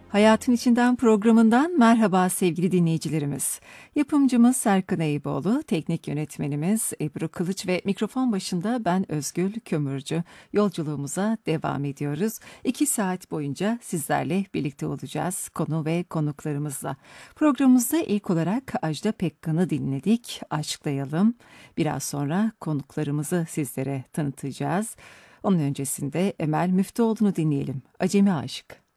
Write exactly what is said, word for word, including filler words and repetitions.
Hayatın İçinden programından merhaba sevgili dinleyicilerimiz. Yapımcımız Serkan Eyüboğlu, teknik yönetmenimiz Ebru Kılıç ve mikrofon başında ben Özgül Kömürcü. Yolculuğumuza devam ediyoruz. İki saat boyunca sizlerle birlikte olacağız konu ve konuklarımızla. Programımızda ilk olarak Ajda Pekkan'ı dinledik. Aşklayalım. Biraz sonra konuklarımızı sizlere tanıtacağız. Onun öncesinde Emel Müftüoğlu'nu dinleyelim. Acemi Aşık.